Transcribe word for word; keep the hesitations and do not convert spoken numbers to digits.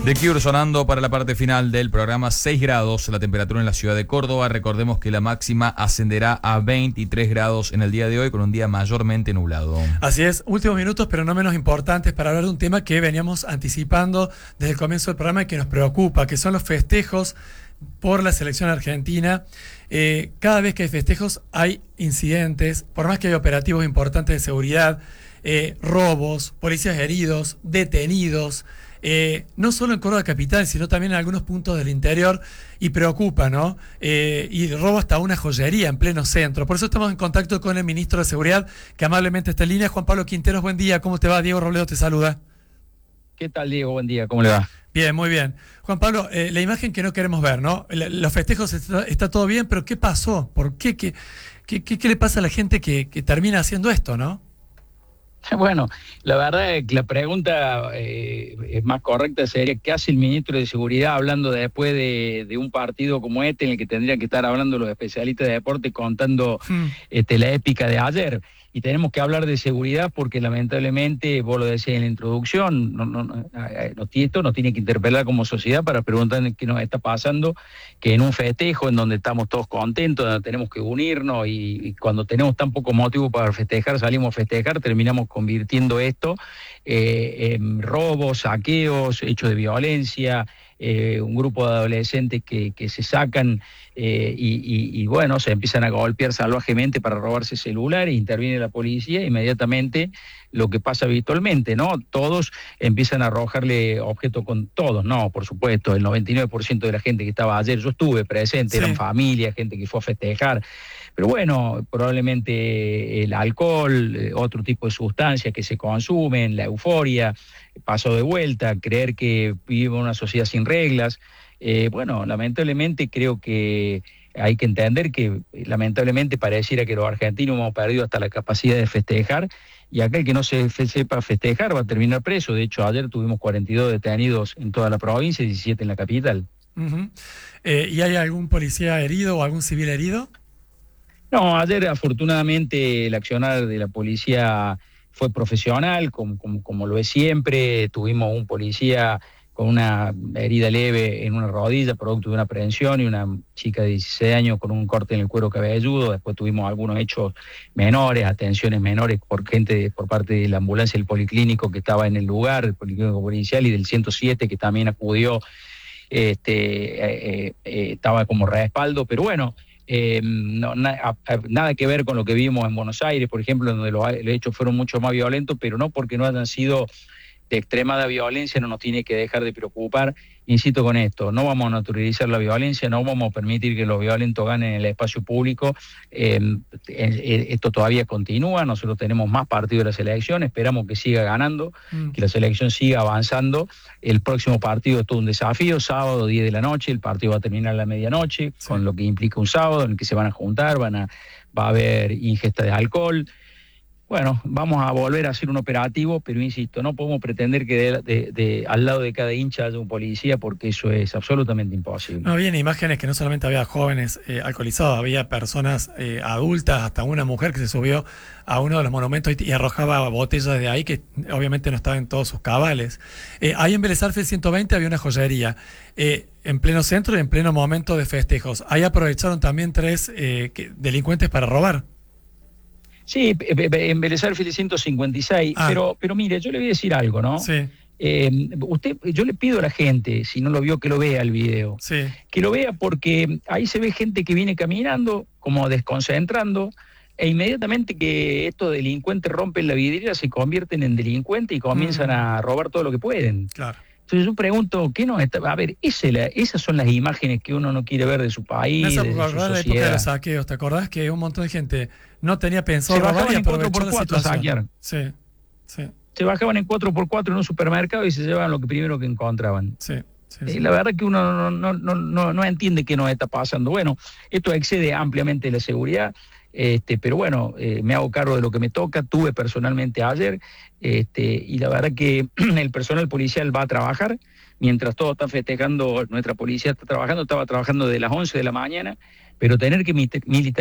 The Cure sonando para la parte final del programa. Seis grados la temperatura en la ciudad de Córdoba. Recordemos que la máxima ascenderá a veintitrés grados en el día de hoy, con un día mayormente nublado. Así es, últimos minutos, pero no menos importantes, para hablar de un tema que veníamos anticipando desde el comienzo del programa y que nos preocupa, que son los festejos por la selección argentina. Eh, cada vez que hay festejos hay incidentes, por más que hay operativos importantes de seguridad, eh, robos, policías heridos, detenidos. Eh, no solo en Córdoba capital, sino también en algunos puntos del interior, y preocupa, ¿no? Eh, y robo hasta una joyería en pleno centro. Por eso estamos en contacto con el ministro de Seguridad, que amablemente está en línea, Juan Pablo Quinteros. Buen día, ¿cómo te va? Diego Robledo te saluda. ¿Qué tal, Diego? Buen día, ¿cómo le va? Bien, muy bien. Juan Pablo, eh, la imagen que no queremos ver, ¿no? Los festejos está, está todo bien, pero ¿qué pasó? ¿Por qué? ¿Qué, qué, qué, qué le pasa a la gente que, que termina haciendo esto, no? Bueno, la verdad es que la pregunta eh, es más correcta sería: ¿qué hace el ministro de Seguridad hablando después de, de un partido como este, en el que tendrían que estar hablando los especialistas de deporte, contando hmm. este, la épica de ayer? Y tenemos que hablar de seguridad porque lamentablemente, vos lo decías en la introducción, no, no, no, esto nos tiene que interpelar como sociedad para preguntar qué nos está pasando, que en un festejo en donde estamos todos contentos, donde tenemos que unirnos, y, y cuando tenemos tan poco motivo para festejar, salimos a festejar, terminamos convirtiendo esto eh, en robos, saqueos, hechos de violencia, eh, un grupo de adolescentes que, que se sacan eh, y, y, y bueno, se empiezan a golpear salvajemente para robarse celulares, interviene la policía, inmediatamente lo que pasa habitualmente, ¿no? Todos empiezan a arrojarle objetos con todos, no, por supuesto, el noventa y nueve por ciento de la gente que estaba ayer, yo estuve presente, sí. Eran familias, gente que fue a festejar, pero bueno, probablemente el alcohol, otro tipo de sustancias que se consumen, la euforia, paso de vuelta, creer que vivimos en una sociedad sin reglas. Eh, bueno, lamentablemente creo que hay que entender que lamentablemente pareciera que los argentinos hemos perdido hasta la capacidad de festejar, y aquel que no se fe, sepa festejar va a terminar preso. De hecho, ayer tuvimos cuarenta y dos detenidos en toda la provincia y diecisiete en la capital. Uh-huh. eh, ¿Y hay algún policía herido o algún civil herido? No, ayer afortunadamente el accionar de la policía fue profesional, como, como, como lo es siempre. Tuvimos un policía con una herida leve en una rodilla, producto de una aprehensión, y una chica de dieciséis años con un corte en el cuero cabelludo. Después tuvimos algunos hechos menores, atenciones menores por gente, por parte de la ambulancia del policlínico que estaba en el lugar, el policlínico provincial, y del ciento siete que también acudió, este, eh, eh, estaba como respaldo, pero bueno, Eh, no, na, a, a, nada que ver con lo que vimos en Buenos Aires, por ejemplo, donde los, los hechos fueron mucho más violentos, pero no porque no hayan sido de extremada violencia no nos tiene que dejar de preocupar. Insisto con esto, no vamos a naturalizar la violencia, no vamos a permitir que los violentos ganen en el espacio público. Eh, eh, esto todavía continúa, nosotros tenemos más partidos de la selección, esperamos que siga ganando, mm. que la selección siga avanzando. El próximo partido es todo un desafío, sábado diez de la noche, el partido va a terminar a la medianoche, sí. Con lo que implica un sábado en el que se van a juntar, van a, va a haber ingesta de alcohol. Bueno, vamos a volver a hacer un operativo, pero insisto, no podemos pretender que de, de, de, al lado de cada hincha haya un policía, porque eso es absolutamente imposible. No, había imágenes que no solamente había jóvenes eh, alcoholizados, había personas eh, adultas, hasta una mujer que se subió a uno de los monumentos y, y arrojaba botellas de ahí, que obviamente no estaban en todos sus cabales. Eh, ahí en Vélez Sarsfield ciento veinte había una joyería, eh, en pleno centro y en pleno momento de festejos. Ahí aprovecharon también tres eh, que, delincuentes para robar. Sí, en Vélez Sarsfield ciento cincuenta y seis, ah. pero, pero mire, yo le voy a decir algo, ¿no? Sí. Eh, usted, yo le pido a la gente, si no lo vio, que lo vea el video. Sí. Que lo vea, porque ahí se ve gente que viene caminando, como desconcentrando, e inmediatamente que estos delincuentes rompen la vidriera, se convierten en delincuentes y comienzan mm. a robar todo lo que pueden. Claro. Entonces yo pregunto, ¿qué no está? A ver, esa la, esas son las imágenes que uno no quiere ver de su país, de su sociedad. La época de los saqueos, ¿te acordás que un montón de gente no tenía pensado robar y aprovechó la situación? Saquear. Sí, sí. Se bajaban en cuatro por cuatro en un supermercado y se llevaban lo que primero que encontraban. Sí, sí, eh, sí. La verdad que uno no, no, no, no, no entiende qué nos está pasando. Bueno, esto excede ampliamente la seguridad. Este, pero bueno, eh, me hago cargo de lo que me toca, tuve personalmente ayer, este, y la verdad que el personal policial va a trabajar, mientras todos están festejando, nuestra policía está trabajando, estaba trabajando de las once de la mañana, pero tener que militarizar